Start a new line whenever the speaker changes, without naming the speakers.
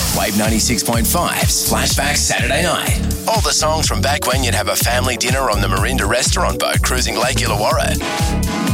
Wave 96.5's Flashback Saturday night. All the songs from back when you'd have a family dinner on the Marinda restaurant boat cruising Lake Illawarra.